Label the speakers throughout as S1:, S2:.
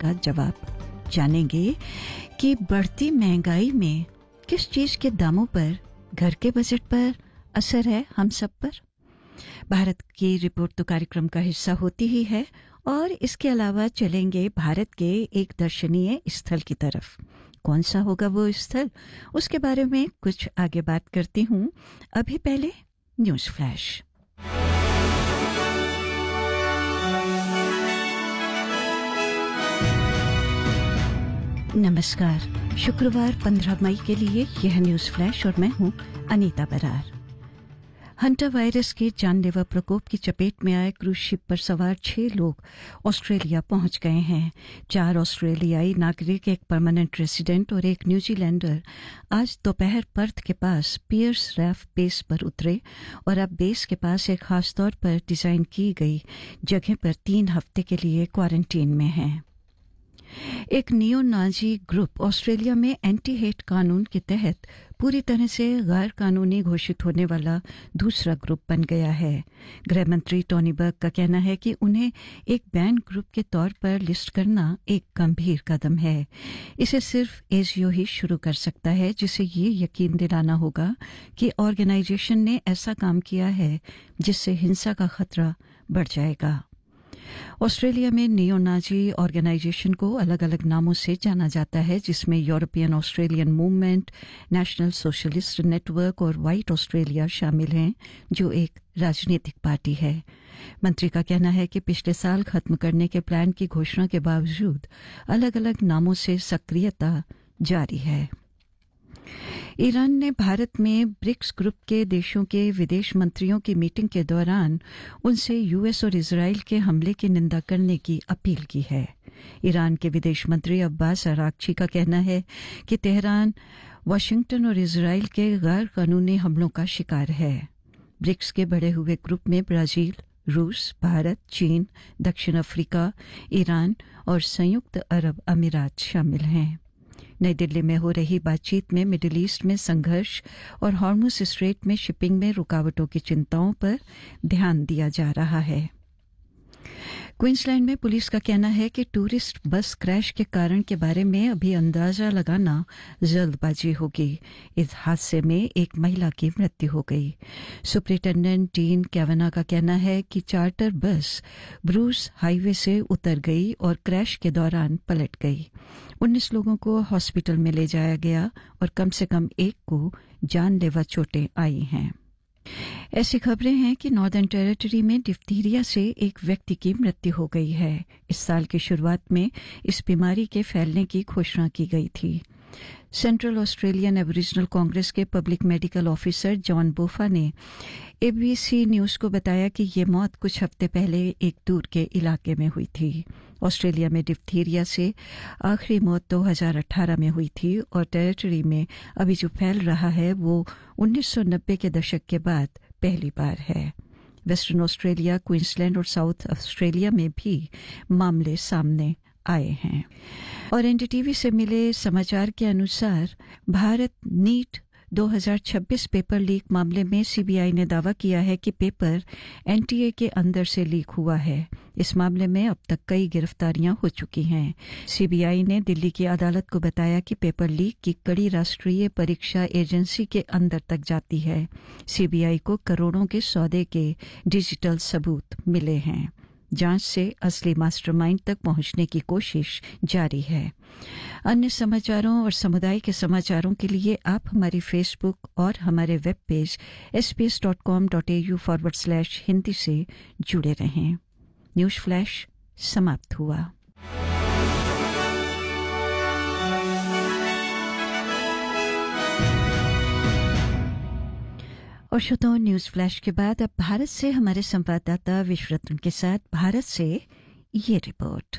S1: का जवाब। जानेंगे कि बढ़ती महंगाई में किस चीज के दामों पर घर के बजट पर असर है हम सब पर। भारत की रिपोर्ट तो कार्यक्रम का हिस्सा होती ही है और इसके अलावा चलेंगे भारत के एक दर्शनीय स्थल की तरफ। कौन सा होगा वो स्थल, उसके बारे में कुछ आगे बात करती हूँ। अभी पहले न्यूज़ फ्लैश। नमस्कार, शुक्रवार 15 मई के लिए यह न्यूज़ फ्लैश और मैं हूँ अनीता बरार। हंटर वायरस के जानलेवा प्रकोप की चपेट में आए क्रूज शिप पर सवार 6 लोग ऑस्ट्रेलिया पहुंच गए हैं। 4 ऑस्ट्रेलियाई नागरिक, एक परमानेंट रेसिडेंट और एक न्यूजीलैंडर आज दोपहर पर्थ के पास पियर्स रैफ बेस पर उतरे और अब बेस के पास एक खास तौर पर डिजाइन की गई जगह पर 3 हफ्ते के लिए क्वारंटीन में हैं। एक नियो नाजी ग्रुप ऑस्ट्रेलिया में एंटी हेट कानून के तहत पूरी तरह से गैर कानूनी घोषित होने वाला दूसरा ग्रुप बन गया है। गृह मंत्री टोनी बर्ग का कहना है कि उन्हें एक बैन ग्रुप के तौर पर लिस्ट करना एक गंभीर कदम है। इसे सिर्फ एजीओ ही शुरू कर सकता है, जिसे ये यकीन दिलाना होगा कि ऑर्गेनाइजेशन ने ऐसा काम किया है जिससे हिंसा का खतरा बढ़ जाएगा। ऑस्ट्रेलिया में नियो नाजी ऑर्गेनाइजेशन को अलग अलग नामों से जाना जाता है, जिसमें European Australian movement, national socialist network और वाइट ऑस्ट्रेलिया शामिल हैं, जो एक राजनीतिक पार्टी है। मंत्री का कहना है कि पिछले साल खत्म करने के प्लान की घोषणा के बावजूद अलग अलग नामों से सक्रियता जारी है। ईरान ने भारत में ब्रिक्स ग्रुप के देशों के विदेश मंत्रियों की मीटिंग के दौरान उनसे यूएस और इजराइल के हमले की निंदा करने की अपील की है। ईरान के विदेश मंत्री अब्बास अरागची का कहना है कि तेहरान वाशिंगटन और इजराइल के गैर कानूनी हमलों का शिकार है। ब्रिक्स के बढ़े हुए ग्रुप में ब्राजील, रूस, भारत, चीन, दक्षिण अफ्रीका, ईरान और संयुक्त अरब अमीरात शामिल हैं। नई दिल्ली में हो रही बातचीत में मिडिल ईस्ट में संघर्ष और हॉर्मुज स्ट्रेट में शिपिंग में रुकावटों की चिंताओं पर ध्यान दिया जा रहा है। क्वींसलैंड में पुलिस का कहना है कि टूरिस्ट बस क्रैश के कारण के बारे में अभी अंदाजा लगाना जल्दबाजी होगी। इस हादसे में एक महिला की मृत्यु हो गई। सुपरिटेंडेंट डीन कैवना का कहना है कि चार्टर बस ब्रूस हाईवे से उतर गई और क्रैश के दौरान पलट गई। 19 लोगों को हॉस्पिटल में ले जाया गया और कम से कम एक को जानलेवा चोटें आई हैं। ऐसी खबरें हैं कि नॉर्दर्न टेरिटरी में डिप्थीरिया से एक व्यक्ति की मृत्यु हो गई है। इस साल की शुरुआत में इस बीमारी के फैलने की घोषणा की गई थी। सेंट्रल ऑस्ट्रेलियन एबोरिजिनल कांग्रेस के पब्लिक मेडिकल ऑफिसर जॉन बोफा ने एबीसी न्यूज को बताया कि ये मौत कुछ हफ्ते पहले एक दूर के इलाके में हुई थी। ऑस्ट्रेलिया में डिप्थीरिया से आखिरी मौत 2018 में हुई थी और टेरिटरी में अभी जो फैल रहा है वो 1990 के दशक के बाद पहली बार है। वेस्टर्न ऑस्ट्रेलिया, क्वींसलैंड और साउथ ऑस्ट्रेलिया में भी मामले सामने आए हैं। और एनडीटीवी से मिले समाचार के अनुसार भारत नीट 2026 पेपर लीक मामले में सीबीआई ने दावा किया है कि पेपर एनटीए के अंदर से लीक हुआ है। इस मामले में अब तक कई गिरफ्तारियां हो चुकी हैं। सीबीआई ने दिल्ली की अदालत को बताया कि पेपर लीक की कड़ी राष्ट्रीय परीक्षा एजेंसी के अंदर तक जाती है। सीबीआई को करोड़ों के सौदे के डिजिटल सबूत मिले हैं। जांच से असली मास्टरमाइंड तक पहुंचने की कोशिश जारी है। अन्य समाचारों और समुदाय के समाचारों के लिए आप हमारी फेसबुक और हमारे वेब पेज sbs.com.au/hindi से जुड़े रहें। न्यूज़ फ्लैश समाप्त हुआ। और श्रोताओं, न्यूज़ फ्लैश के बाद अब भारत से हमारे संवाददाता विश्वरत्न के साथ भारत से ये रिपोर्ट।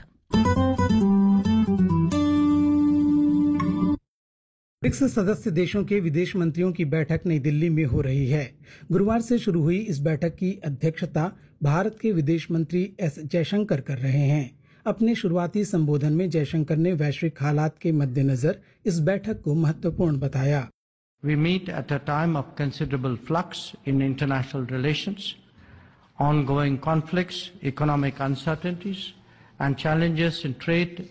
S2: ब्रिक्स सदस्य देशों के विदेश मंत्रियों की बैठक नई दिल्ली में हो रही है। गुरुवार से शुरू हुई इस बैठक की अध्यक्षता भारत के विदेश मंत्री एस जयशंकर कर रहे हैं। अपने शुरुआती संबोधन में जयशंकर ने वैश्विक हालात के मद्देनजर इस बैठक को महत्वपूर्ण बताया।
S3: We meet at a time of considerable flux in international relations, ongoing conflicts, economic uncertainties, and challenges in trade